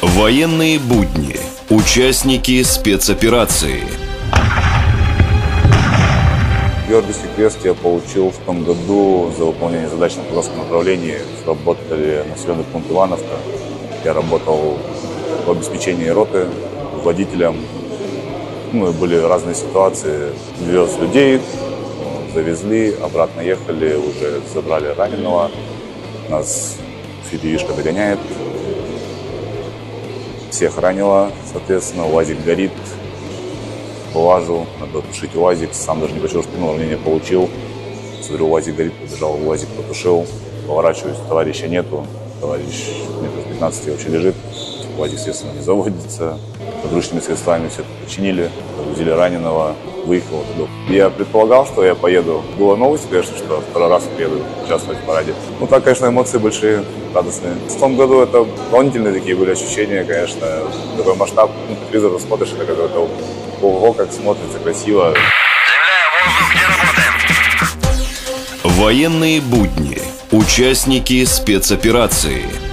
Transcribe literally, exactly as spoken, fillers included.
Военные будни. Участники спецоперации. Георгиевский крест я получил в том году за выполнение задач на Курганском направлении. Сработали населенный пункт Ивановка. Я работал в обеспечении роты, водителем. Ну, и были разные ситуации. Вез людей, завезли, обратно ехали, уже забрали раненого. Нас фидевишка догоняет. Всех ранило, соответственно, УАЗик горит. Вылажу, надо тушить УАЗик. Сам даже не почувствовал, что ну, ранение получил. Смотрю, УАЗик горит, побежал в УАЗик, потушил. Поворачиваюсь, товарища нету. Товарищ метров пятнадцать вообще лежит. УАЗик, естественно, не заводится. Подручными средствами все это починили. Загрузили раненого, выехал туда. Я предполагал, что я поеду. Была новость, конечно, что второй раз приеду участвовать в параде. Ну так, конечно, эмоции большие, радостные. В том году это дополнительные такие были ощущения, конечно. Такой масштаб, ну, по телевизору смотришь, это какой-то ого, как смотрится красиво. Заявляю воздух, где работаем? Военные будни. Участники спецоперации.